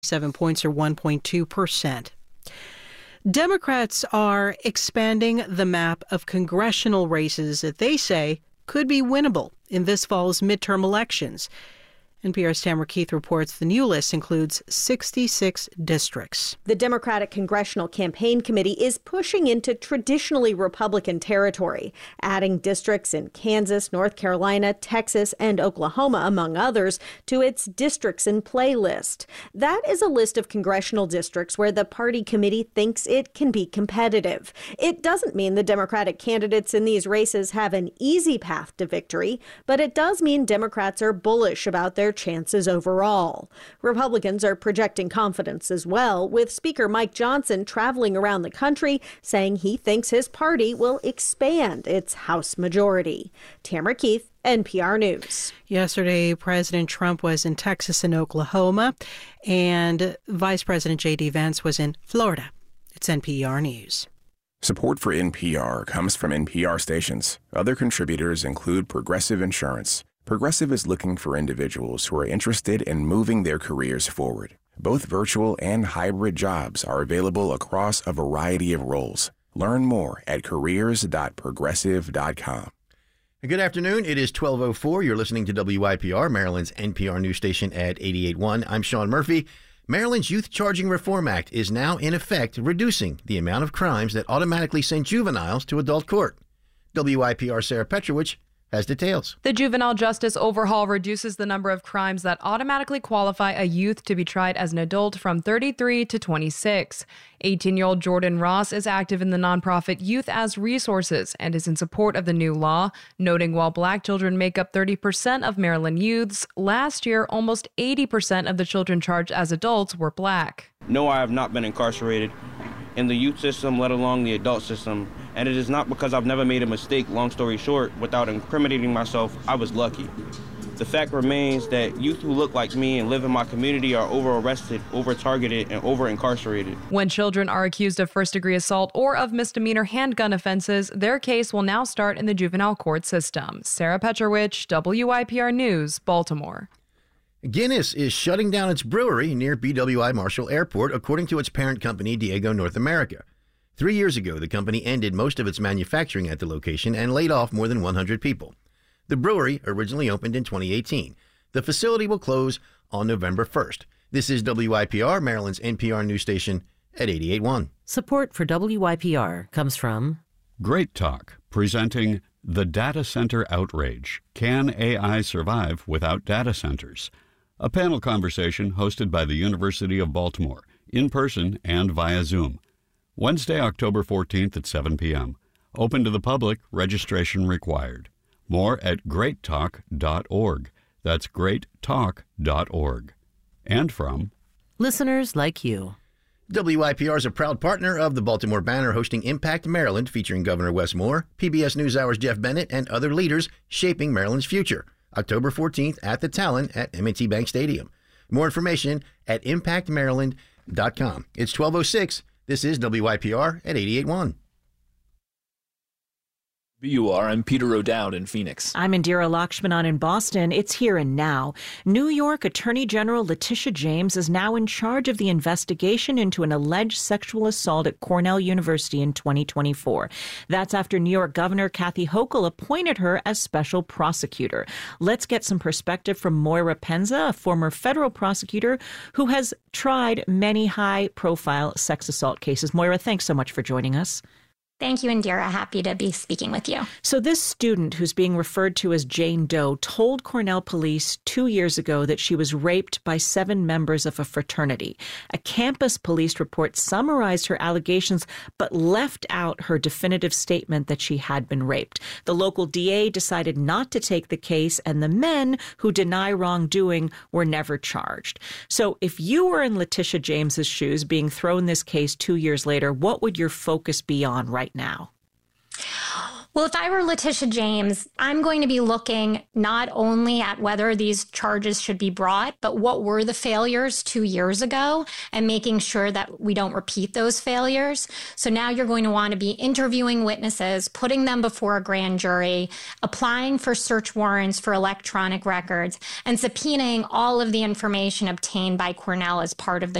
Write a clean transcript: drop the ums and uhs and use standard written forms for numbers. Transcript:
7 points or 1.2%. Democrats are expanding the map of congressional races that they say could be winnable in this fall's midterm elections. NPR's Tamara Keith reports the new list includes 66 districts. The Democratic Congressional Campaign Committee is pushing into traditionally Republican territory, adding districts in Kansas, North Carolina, Texas, and Oklahoma, among others, to its Districts in Play list. That is a list of congressional districts where the party committee thinks it can be competitive. It doesn't mean the Democratic candidates in these races have an easy path to victory, but it does mean Democrats are bullish about their chances overall. Republicans are projecting confidence as well, with Speaker Mike Johnson traveling around the country saying he thinks his party will expand its House majority. Tamara Keith, NPR News. Yesterday, President Trump was in Texas and Oklahoma, and Vice President J.D. Vance was in Florida. It's NPR News. Support for NPR comes from NPR stations. Other contributors include Progressive Insurance. Progressive is looking for individuals who are interested in moving their careers forward. Both virtual and hybrid jobs are available across a variety of roles. Learn more at careers.progressive.com. Good afternoon. It is 12:04. You're listening to WYPR, Maryland's NPR news station at 88.1. I'm Sean Murphy. Maryland's Youth Charging Reform Act is now in effect reducing the amount of crimes that automatically send juveniles to adult court. WYPR Sarah Petrovich has details. The juvenile justice overhaul reduces the number of crimes that automatically qualify a youth to be tried as an adult from 33 to 26. 18-year-old Jordan Ross is active in the nonprofit Youth as Resources and is in support of the new law, noting while Black children make up 30% of Maryland youths, last year almost 80% of the children charged as adults were Black. No, I have not been incarcerated in the youth system, let alone the adult system. And it is not because I've never made a mistake, long story short, without incriminating myself. I was lucky. The fact remains that youth who look like me and live in my community are over-arrested, over-targeted, and over-incarcerated. When children are accused of first-degree assault or of misdemeanor handgun offenses, their case will now start in the juvenile court system. Sarah Petrovich, WYPR News, Baltimore. Guinness is shutting down its brewery near BWI Marshall Airport, according to its parent company, Diageo North America. 3 years ago, the company ended most of its manufacturing at the location and laid off more than 100 people. The brewery originally opened in 2018. The facility will close on November 1st. This is WYPR, Maryland's NPR news station at 88.1. Support for WYPR comes from Great Talk, presenting The Data Center Outrage. Can AI survive without data centers? A panel conversation hosted by the University of Baltimore, in person and via Zoom. Wednesday, October 14th at 7 p.m. Open to the public, registration required. More at greattalk.org. That's greattalk.org. And from listeners like you. WYPR is a proud partner of the Baltimore Banner, hosting Impact Maryland, featuring Governor Wes Moore, PBS NewsHour's Jeff Bennett, and other leaders shaping Maryland's future. October 14th at the Talon at M&T Bank Stadium. More information at impactmaryland.com. It's 12:06. This is WYPR at 88.1. BUR, I'm Peter O'Dowd in Phoenix. I'm Indira Lakshmanan in Boston. It's here and now. New York Attorney General Letitia James is now in charge of the investigation into an alleged sexual assault at Cornell University in 2024. That's after New York Governor Kathy Hochul appointed her as special prosecutor. Let's get some perspective from Moira Penza, a former federal prosecutor who has tried many high-profile sex assault cases. Moira, thanks so much for joining us. Thank you, Indira. Happy to be speaking with you. So this student, who's being referred to as Jane Doe, told Cornell police 2 years ago that she was raped by 7 members of a fraternity. A campus police report summarized her allegations, but left out her definitive statement that she had been raped. The local DA decided not to take the case, and the men who deny wrongdoing were never charged. So if you were in Letitia James's shoes being thrown this case 2 years later, what would your focus be on right now? Well, if I were Letitia James, I'm going to be looking not only at whether these charges should be brought, but what were the failures 2 years ago and making sure that we don't repeat those failures. So now you're going to want to be interviewing witnesses, putting them before a grand jury, applying for search warrants for electronic records, and subpoenaing all of the information obtained by Cornell as part of the